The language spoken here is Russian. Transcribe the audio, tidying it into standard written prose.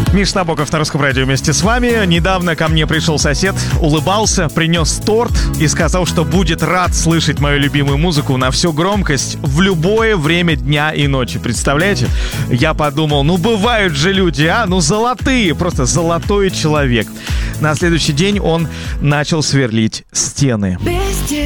Миш Набоков на Русском радио вместе с вами. Недавно ко мне пришел сосед, улыбался, принес торт и сказал, что будет рад слышать мою любимую музыку на всю громкость в любое время дня и ночи. Представляете? Я подумал, бывают же люди, золотые, просто золотой человек. На следующий день он начал сверлить стены.